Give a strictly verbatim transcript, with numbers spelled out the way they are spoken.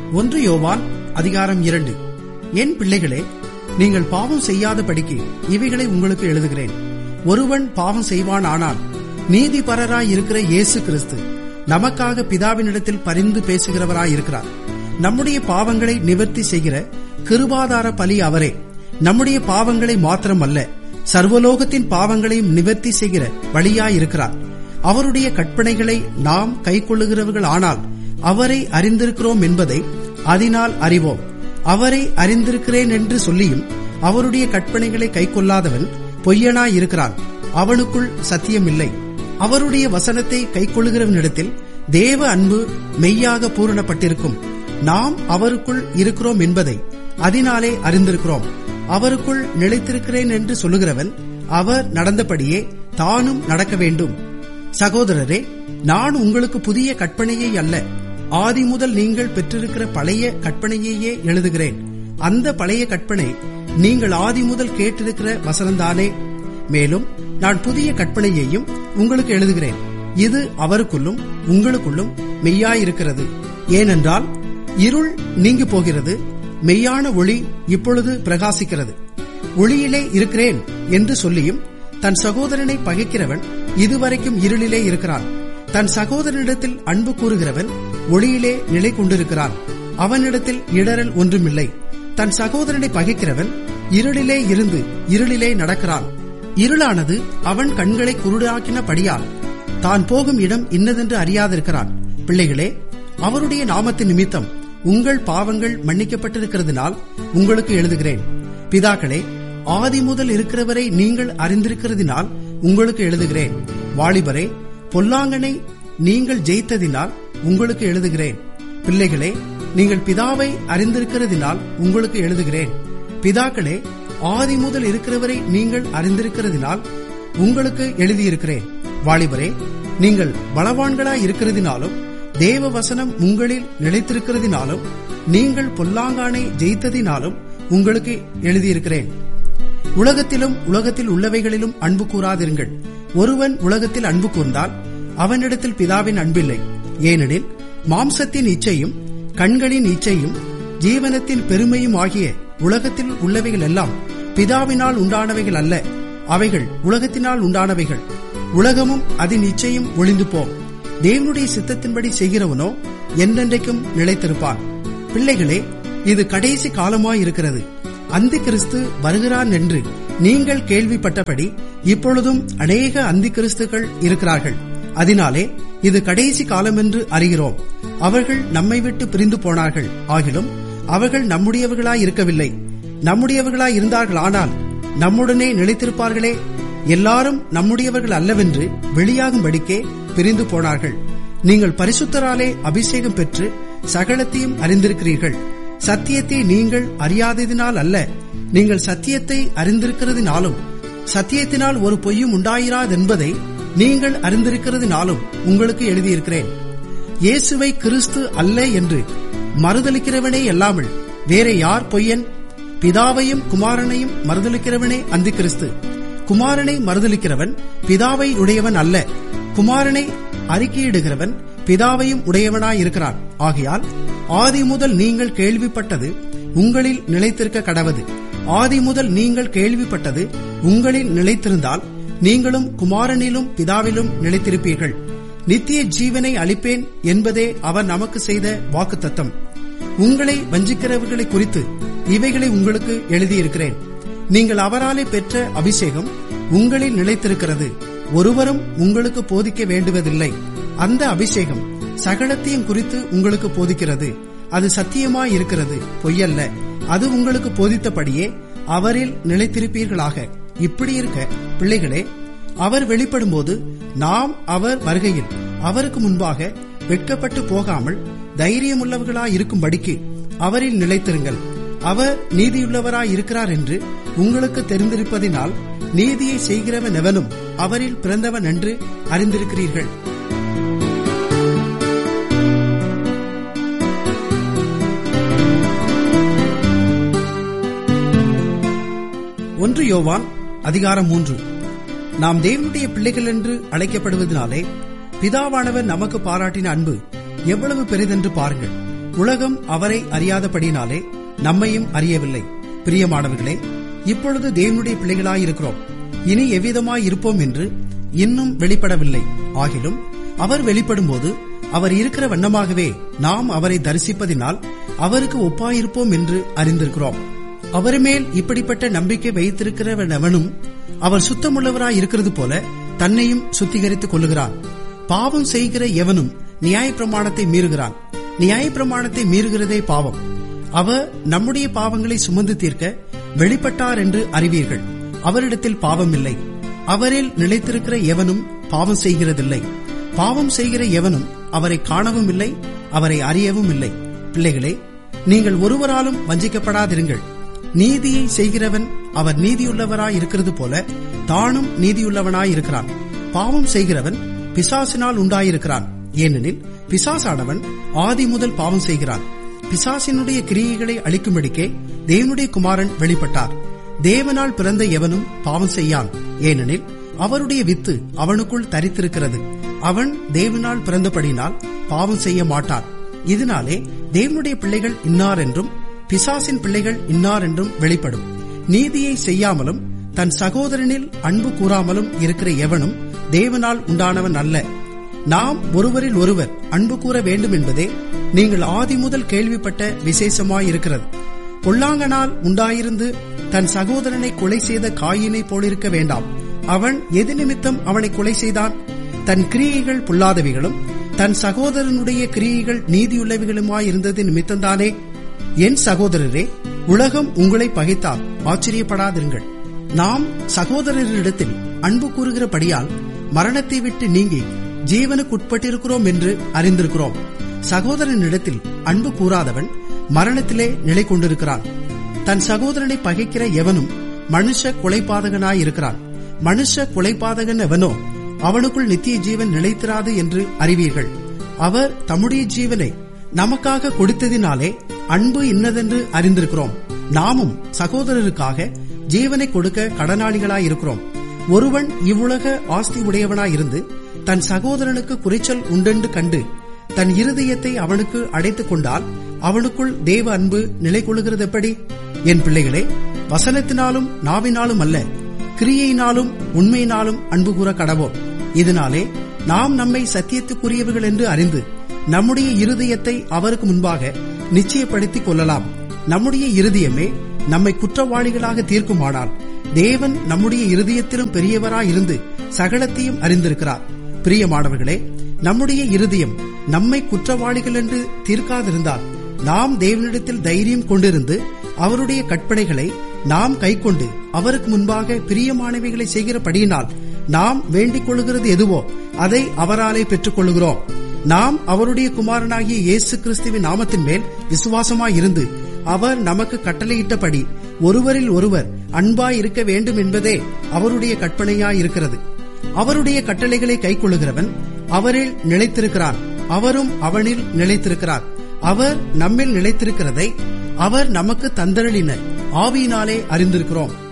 ஒன்று யோவான் அதிகாரம் இரண்டு. என் பிள்ளைகளே, நீங்கள் பாவம் செய்யாதபடிக்கு இவைகளை உங்களுக்கு எழுதுகிறேன். ஒருவன் பாவம் செய்வான் ஆனால் நீதிபரராய் இருக்கிற இயேசு கிறிஸ்து நமக்காக பிதாவினிடத்தில் பரிந்து பேசுகிறவராய் இருக்கிறார். நம்முடைய பாவங்களை நிவர்த்தி செய்கிற கிருபாதார பலி அவரே. நம்முடைய பாவங்களை மாத்திரமல்ல, சர்வலோகத்தின் பாவங்களையும் நிவர்த்தி செய்கிற வழியாயிருக்கிறார். அவருடைய கற்பனைகளை நாம் கைக்கொள்ளுகிறவர்கள் ஆனால் அவரை அறிந்திருக்கிறோம் என்பதை அதனால் அறிவோம். அவரை அறிந்திருக்கிறேன் என்று சொல்லியும் அவருடைய கற்பனைகளை கைக்கொள்ளாதவன் பொய்யனாயிருக்கிறான், அவனுக்குள் சத்தியமில்லை. அவருடைய வசனத்தை கைக்கொள்ளுகிறவனிடத்தில் தேவ அன்பு மெய்யாக பூரணப்பட்டிருக்கும். நாம் அவருக்குள் இருக்கிறோம் என்பதை அதனாலே அறிந்திருக்கிறோம். அவருக்குள் நிலைத்திருக்கிறேன் என்று சொல்லுகிறவன் அவர் நடந்தபடியே தானும் நடக்க வேண்டும். சகோதரரே, நான் உங்களுக்கு புதிய கற்பனையை அல்ல, ஆதி முதல் நீங்கள் பெற்றிருக்கிற பழைய கற்பனையையே எழுதுகிறேன். அந்த பழைய கற்பனை நீங்கள் ஆதி முதல் கேட்டிருக்கிற வசனம்தானே. மேலும் நான் புதிய கற்பனையையும் உங்களுக்கு எழுதுகிறேன். இது அவருக்குள்ளும் உங்களுக்குள்ளும் மெய்யாயிருக்கிறது. ஏனென்றால் இருள் நீங்கி போகிறது, மெய்யான ஒளி இப்பொழுது பிரகாசிக்கிறது. ஒளியிலே இருக்கிறேன் என்று சொல்லியும் தன் சகோதரனை பகைக்கிறவன் இதுவரைக்கும் இருளிலே இருக்கிறான். தன் சகோதரனிடத்தில் அன்பு கூறுகிறவன் ஒளியிலே நிலை கொண்டிருக்கிறான், அவனிடத்தில் இடரல் ஒன்றுமில்லை. தன் சகோதரனை பகைக்கிறவன் இருளிலே இருந்து இருளிலே நடக்கிறான். இருளானது அவன் கண்களை குருடாக்கினபடியால் தான் போகும் இடம் இன்னதென்று அறியாதிருக்கிறான். பிள்ளைகளே, அவருடைய நாமத்தின் நிமித்தம் உங்கள் பாவங்கள் மன்னிக்கப்பட்டிருக்கிறதுனால் உங்களுக்கு எழுதுகிறேன். பிதாக்களே, ஆதி முதல் இருக்கிறவரை நீங்கள் அறிந்திருக்கிறதினால் உங்களுக்கு எழுதுகிறேன். வாலிபரே, பொல்லாங்கனை நீங்கள் ஜெயித்ததினால் உங்களுக்கு எழுதுகிறேன். பிள்ளைகளே, நீங்கள் பிதாவை அறிந்திருக்கிறதினால் உங்களுக்கு எழுதுகிறேன். பிதாக்களே, ஆதி முதல் இருக்கிறவரை நீங்கள் அறிந்திருக்கிறதினால் உங்களுக்கு எழுதியிருக்கிறேன். வாலிபரே, நீங்கள் பலவான்களாய் இருக்கிறதினாலும் தேவ வசனம் உங்களில் நிலைத்திருக்கிறதினாலும் நீங்கள் பொல்லாங்கானை ஜெயித்ததினாலும் உங்களுக்கு எழுதியிருக்கிறேன். உலகத்திலும் உலகத்தில் உள்ளவைகளிலும் அன்பு கூறாதிருங்கள். ஒருவன் உலகத்தில் அன்பு கூர்ந்தால் அவனிடத்தில் பிதாவின் அன்பில்லை. ஏனெனில் மாம்சத்தின் இச்சையும் கண்களின் இச்சையும் ஜீவனத்தின் பெருமையும் ஆகிய உலகத்தில் உள்ளவைகள் எல்லாம் பிதாவினால் உண்டானவைகள் அல்ல, அவைகள் உலகத்தினால் உண்டானவைகள். உலகமும் அதன் இச்சையும் ஒளிந்து போம். தேவனுடைய சித்தத்தின்படி செய்கிறவனோ என்றென்றைக்கும் நிலைத்திருப்பான். பிள்ளைகளே, இது கடைசி காலமாயிருக்கிறது. அந்தி கிறிஸ்து வருகிறான் என்று நீங்கள் கேள்விப்பட்டபடி இப்பொழுதும் அநேக அந்தி கிறிஸ்துக்கள் இருக்கிறார்கள். அதனாலே இது கடைசி காலம் என்று அறிகிறோம். அவர்கள் நம்மை விட்டு பிரிந்து போனார்கள், ஆகிலும் அவர்கள் நம்முடையவர்களாய் இருக்கவில்லை. நம்முடையவர்களாய் இருந்தார்கள் ஆனால் நம்முடனே நிலைத்திருப்பார்களே. எல்லாரும் நம்முடையவர்கள் அல்லவென்று வெளியாகும்படிக்கே பிரிந்து போனார்கள். நீங்கள் பரிசுத்தராலே அபிஷேகம் பெற்று சகலத்தையும் அறிந்திருக்கிறீர்கள். சத்தியத்தை நீங்கள் அறியாததினால் அல்ல, நீங்கள் சத்தியத்தை அறிந்திருக்கிறதினாலும் சத்தியத்தினால் ஒரு பொய்யும் உண்டாயிராதென்பதை நீங்கள் அறிந்திருக்கிறதினாலும் உங்களுக்கு எழுதியிருக்கிறேன். இயேசுவை கிறிஸ்து அல்ல என்று மறுதலிக்கிறவனே அல்லாமல் வேற யார் பொய்யன்? பிதாவையும் குமாரனையும் மறுதலிக்கிறவனே அந்தி கிறிஸ்து. குமாரனை மறுதலிக்கிறவன் பிதாவை உடையவன் அல்ல, குமாரனை அறிக்கையிடுகிறவன் பிதாவையும் உடையவனாயிருக்கிறான். ஆகையால் ஆதி முதல் நீங்கள் கேள்விப்பட்டது உங்களில் நிலைத்திருக்க கடவது. ஆதி முதல் நீங்கள் கேள்விப்பட்டது உங்களில் நிலைத்திருந்தால் நீங்களும் குமாரனிலும் பிதாவிலும் நிலைத்திருப்பீர்கள். நித்திய ஜீவனை அளிப்பேன் என்பதே அவர் நமக்கு செய்த வாக்குத்தத்தம். உங்களை வஞ்சிக்கிறவர்களை குறித்து இவைகளை உங்களுக்கு எழுதியிருக்கிறேன். நீங்கள் அவராலே பெற்ற அபிஷேகம் உங்களில் நிலைத்திருக்கிறது. ஒருவரும் உங்களுக்கு போதிக்க வேண்டுவதில்லை. அந்த அபிஷேகம் சகலத்தையும் குறித்து உங்களுக்கு போதிக்கிறது. அது சத்தியமாயிருக்கிறது, பொய்யல்ல. அது உங்களுக்கு போதித்தபடியே அவரில் நிலைத்திருப்பீர்களாக. இப்படி இருக்க பிள்ளைகளே, அவர் வெளிப்படும் போது நாம் அவர் வருகையில் அவருக்கு முன்பாக வெட்கப்பட்டு போகாமல் தைரியமுள்ளவர்களாயிருக்கும்படிக்கு அவரில் நிலைத்திருங்கள். அவர் நீதியுள்ளவராய் இருக்கிறார் என்று உங்களுக்கு தெரிந்திருப்பதினால் நீதியை செய்கிறவன் எவனும் அவரில் பிறந்தவன் என்று அறிந்திருக்கிறீர்கள். ஒன்று யோவான் அதிகாரம் மூன்று. நாம் தேவனுடைய பிள்ளைகள் என்று அழைக்கப்படுவதனாலே பிதாவானவர் நமக்கு பாராட்டின அன்பு எவ்வளவு பெரிதென்று பாருங்கள். உலகம் அவரை அறியாதபடினாலே நம்மையும் அறியவில்லை. பிரியமானவர்களே, இப்பொழுது தேவனுடைய பிள்ளைகளாயிருக்கிறோம். இனி எவ்விதமாய் இருப்போம் என்று இன்னும் வெளிப்படவில்லை. ஆகிலும் அவர் வெளிப்படும்போது அவர் இருக்கிற வண்ணமாகவே நாம் அவரை தரிசிப்பதினால் அவருக்கு ஒப்பாயிருப்போம் என்று அறிந்திருக்கிறோம். அவர் மேல் இப்படிப்பட்ட நம்பிக்கை வைத்திருக்கிறவனும் அவர் சுத்தமுள்ளவராய் இருக்கிறது போல தன்னையும் சுத்திகரித்துக் கொள்ளுகிறான். பாவம் செய்கிற எவனும் நியாயப்பிரமாணத்தை மீறுகிறான். நியாயப்பிரமாணத்தை மீறுகிறதே பாவம். அவர் நம்முடைய பாவங்களை சுமந்து தீர்க்க வெளிப்பட்டார் என்று அறிவீர்கள். அவரிடத்தில் பாவம் இல்லை. அவரில் நிலைத்திருக்கிற எவனும் பாவம் செய்கிறதில்லை. பாவம் செய்கிற எவனும் அவரை காணவும் இல்லை, அவரை அறியவும் இல்லை. பிள்ளைகளே, நீங்கள் ஒருவராலும் வஞ்சிக்கப்படாதிருங்கள். நீதியை செய்கிறவன் அவர் நீதியுள்ளவராய் இருக்கிறது போல தானும் நீதியுள்ளவனாய் இருக்கிறான். பாவம் செய்கிறவன் பிசாசினால் உண்டாயிருக்கிறான். ஏனெனில் பிசாசானவன் ஆதி முதல் பாவம் செய்கிறான். பிசாசினுடைய கிரியைகளை அழிக்கும்படிக்கே தேவனுடைய குமாரன் வெளிப்பட்டார். தேவனால் பிறந்த எவனும் பாவம் செய்யான். ஏனெனில் அவருடைய வித்து அவனுக்குள் தரித்திருக்கிறது. அவன் தேவனால் பிறந்தபடினால் பாவம் செய்ய மாட்டான். இதனாலே தேவனுடைய பிள்ளைகள் இன்னார் என்றும் பிசாசின் பிள்ளைகள் இன்னார் என்றும் வெளிப்படும். நீதியை செய்யாமலும் தன் சகோதரனில் அன்பு கூறாமலும் இருக்கிற எவனும் தேவனால் உண்டானவன் அல்ல. நாம் ஒருவரில் ஒருவர் அன்பு கூற வேண்டும் என்பதே நீங்கள் ஆதி முதல் கேள்விப்பட்ட விசேஷமாயிருக்கிறது. பொல்லாங்கனால் உண்டாயிருந்து தன் சகோதரனை கொலை செய்த காயினை போலிருக்க வேண்டாம். அவன் எது நிமித்தம் அவனை கொலை செய்தான்? தன் கிரியைகள் பொல்லாதவைகளும் தன் சகோதரனுடைய கிரியைகள் நீதியுள்ளவைகளுமாயிருந்தது நிமித்தம்தானே. என் சகோதரரே, உலகம் உங்களை பகைத்தால் ஆச்சரியப்படாதிருங்கள். நாம் சகோதரரிடத்தில் அன்பு கூறுகிறபடியால் மரணத்தை விட்டு நீங்கி ஜீவனுக்குட்பட்டிருக்கிறோம் என்று அறிந்திருக்கிறோம். சகோதரனிடத்தில் அன்பு கூறாதவன் மரணத்திலே நிலை கொண்டிருக்கிறான். தன் சகோதரனை பகைக்கிற எவனும் மனுஷ கொலைபாதகனாயிருக்கிறான். மனுஷ கொலைபாதகன் எவனோ அவனுக்குள் நித்திய ஜீவன் நிலைத்திராது என்று அறிவீர்கள். அவர் தம்முடைய ஜீவனை நமக்காக கொடுத்ததினாலே அன்பு இன்னதென்று அறிந்திருக்கிறோம். நாமும் சகோதரருக்காக ஜீவனை கொடுக்க கடனாளிகளாயிருக்கிறோம். ஒருவன் இவ்வுலக ஆஸ்தி உடையவனாயிருந்து தன் சகோதரனுக்கு குறைச்சல் உண்டென்று கண்டு தன் இருதயத்தை அவனுக்கு அடைத்துக் கொண்டால் அவனுக்குள் தேவ அன்பு நிலை கொள்ளுகிறது எப்படி? என் பிள்ளைகளே, வசனத்தினாலும் நாவினாலும் அல்ல, கிரியையினாலும் உண்மையினாலும் அன்பு கூற கடவோம். இதனாலே நாம் நம்மை சத்தியத்துக்குரியவர்கள் என்று அறிந்து நம்முடைய இருதயத்தை அவருக்கு முன்பாக நிச்சயப்படுத்திக் கொள்ளலாம். நம்முடைய இருதயமே நம்மை குற்றவாளிகளாக தீர்க்குமானால் தேவன் நம்முடைய இருதயத்திலும் பெரியவராயிருந்து சகலத்தையும் அறிந்திருக்கிறார். பிரியமானவர்களே, நம்முடைய இருதயம் நம்மை குற்றவாளிகள் என்று தீர்க்காதிருந்தால் நாம் தேவனிடத்தில் தைரியம் கொண்டிருந்து அவருடைய கற்பனைகளை நாம் கைக்கொண்டு அவருக்கு முன்பாக பிரியமானவைகளை செய்கிறபடியினால் நாம் வேண்டிக் கொள்ளுகிறது எதுவோ அதை அவராலே பெற்றுக் கொள்ளுகிறோம். நாம் அவருடைய குமாரனாகிய இயேசு கிறிஸ்துவின் நாமத்தின் மேல் விசுவாசமாயிருந்து அவர் நமக்கு கட்டளையிட்டபடி ஒருவரில் ஒருவர் அன்பாய் இருக்க வேண்டும் என்பதே அவருடைய கற்பனையாயிருக்கிறது. அவருடைய கட்டளைகளை கைக்கொள்ளுகிறவன் அவரில் நிலைத்திருக்கிறான், அவரும் அவனில் நிலைத்திருக்கிறார். அவர் நம்மில் நிலைத்திருக்கிறதை அவர் நமக்கு தந்தருளின ஆவியினாலே அறிந்திருக்கிறோம்.